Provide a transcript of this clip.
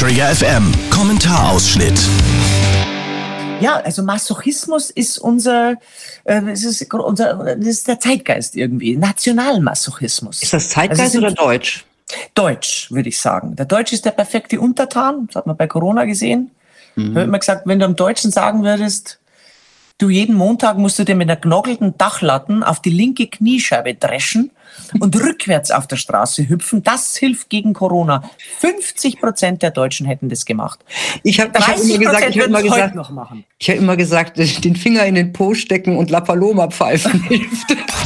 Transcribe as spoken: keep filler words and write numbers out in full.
Detektor F M. Kommentarausschnitt. Ja, also Masochismus ist unser, äh, es ist unser, das ist der Zeitgeist irgendwie. Nationalmasochismus. Ist das Zeitgeist also oder Deutsch? Deutsch, würde ich sagen. Der Deutsche ist der perfekte Untertan. Das hat man bei Corona gesehen. Mhm. Da wird immer gesagt, wenn du am Deutschen sagen würdest, du, jeden Montag musst du dir mit einer gnockelten Dachlatten auf die linke Kniescheibe dreschen und rückwärts auf der Straße hüpfen. Das hilft gegen Corona. fünfzig Prozent der Deutschen hätten das gemacht. Ich habe hab immer gesagt, ich habe immer gesagt, noch machen. ich habe immer gesagt, den Finger in den Po stecken und La Paloma pfeifen hilft.